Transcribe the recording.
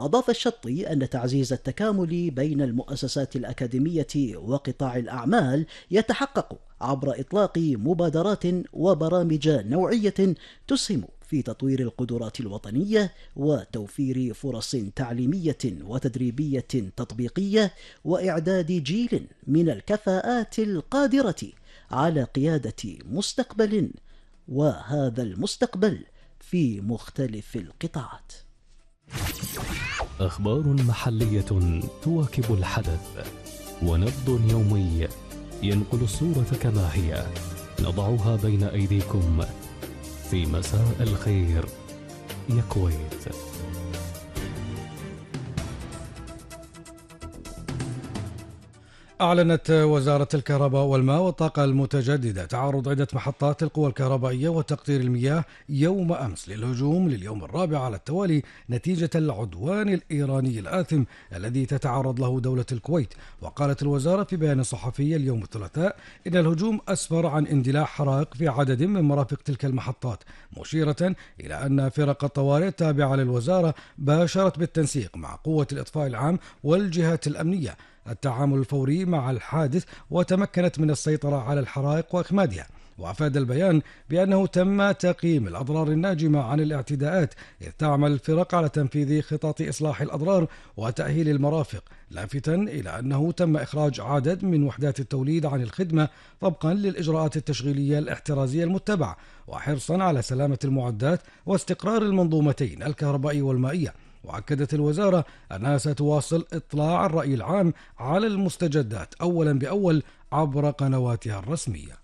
وأضاف الشطي أن تعزيز التكامل بين المؤسسات الأكاديمية وقطاع الأعمال يتحقق عبر إطلاق مبادرات وبرامج نوعية تسهم في تطوير القدرات الوطنية وتوفير فرص تعليمية وتدريبية تطبيقية وإعداد جيل من الكفاءات القادرة على قيادة مستقبل، وهذا المستقبل في مختلف القطاعات. أخبار محلية تواكب الحدث، ونبض يومي ينقل الصورة كما هي، نضعها بين أيديكم في مساء الخير يا كويت. أعلنت وزارة الكهرباء والماء والطاقة المتجددة تعرض عدة محطات القوى الكهربائية وتقطير المياه يوم أمس للهجوم لليوم الرابع على التوالي نتيجة العدوان الإيراني الآثم الذي تتعرض له دولة الكويت. وقالت الوزارة في بيان صحفي اليوم الثلاثاء إن الهجوم أسفر عن اندلاع حرائق في عدد من مرافق تلك المحطات، مشيرة إلى أن فرق الطوارئ التابعة للوزارة باشرت بالتنسيق مع قوة الإطفاء العام والجهات الأمنية التعامل الفوري مع الحادث، وتمكنت من السيطرة على الحرائق وإخمادها. وأفاد البيان بأنه تم تقييم الأضرار الناجمة عن الاعتداءات، إذ تعمل الفرق على تنفيذ خطط إصلاح الأضرار وتأهيل المرافق، لافتا إلى أنه تم إخراج عدد من وحدات التوليد عن الخدمة طبقا للإجراءات التشغيلية الاحترازية المتبعة، وحرصا على سلامة المعدات واستقرار المنظومتين الكهربائية والمائية. وأكدت الوزارة أنها ستواصل إطلاع الرأي العام على المستجدات أولا بأول عبر قنواتها الرسمية.